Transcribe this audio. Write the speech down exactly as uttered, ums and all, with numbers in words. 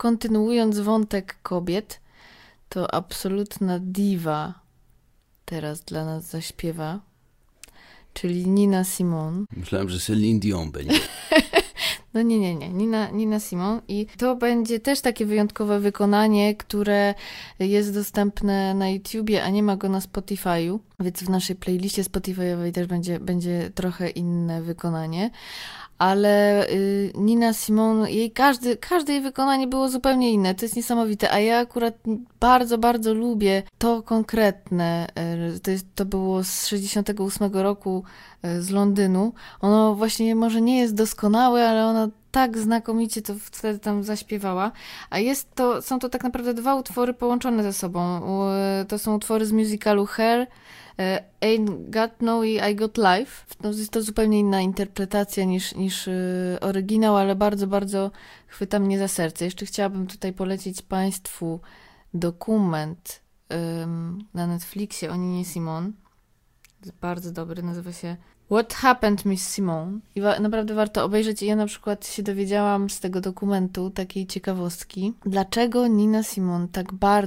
kontynuując wątek kobiet, to absolutna diva teraz dla nas zaśpiewa, czyli Nina Simone. Myślałem, że Celine Dion będzie. No nie, nie, nie. Nina, Nina Simone. I to będzie też takie wyjątkowe wykonanie, które jest dostępne na YouTubie, a nie ma go na Spotify'u. Więc w naszej playliście Spotify'owej też będzie, będzie trochę inne wykonanie. Ale y, Nina Simone, jej każdy, każde jej wykonanie było zupełnie inne. To jest niesamowite. A ja akurat bardzo, bardzo lubię to konkretne. Y, to, jest, to było z sześćdziesiątego ósmego roku y, z Londynu. Ono właśnie może nie jest doskonałe, ale ona tak znakomicie to wtedy tam zaśpiewała. A jest to, są to tak naprawdę dwa utwory połączone ze sobą. Y, to są utwory z musicalu Hair, Ain't Got No i I Got Life. No, jest to zupełnie inna interpretacja niż, niż yy, oryginał, ale bardzo, bardzo chwyta mnie za serce. Jeszcze chciałabym tutaj polecić Państwu dokument yy, na Netflixie o Ninie Simone. Jest bardzo dobry, nazywa się What Happened Miss Simone. I wa- naprawdę warto obejrzeć. I ja na przykład się dowiedziałam z tego dokumentu takiej ciekawostki, dlaczego Nina Simone tak bardzo